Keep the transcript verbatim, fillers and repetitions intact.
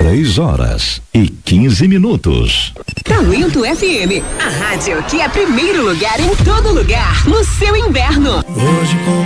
Três horas e quinze minutos. Talento F M, a rádio que é primeiro lugar em todo lugar, no seu inverno. Hoje com